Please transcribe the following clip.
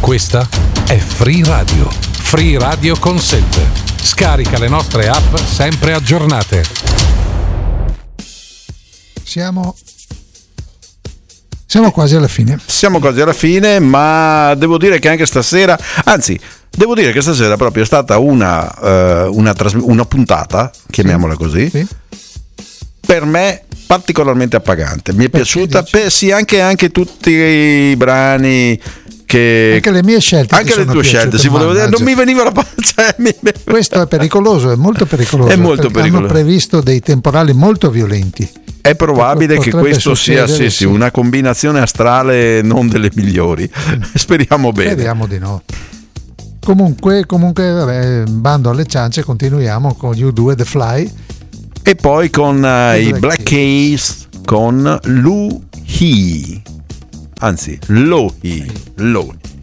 Questa è Free Radio. Free Radio consente. Scarica le nostre app sempre aggiornate. Siamo quasi alla fine. Siamo quasi alla fine, ma devo dire che anche stasera, devo dire che stasera proprio è stata una puntata, chiamiamola così, sì. Per me particolarmente appagante. Mi è piaciuta, sì, anche tutti i brani che anche le mie scelte, anche le tue scelte, si volevo dire, non mi veniva la questo è pericoloso, è molto pericoloso. È molto pericoloso. Hanno previsto dei temporali molto violenti. È probabile che questo sia sì, una combinazione astrale non delle migliori. Speriamo bene. Speriamo di no. Comunque vabbè, bando alle ciance, continuiamo con U2 The Fly. E poi con i Black Keys con Lo Hee. Anzi, Lo Hee.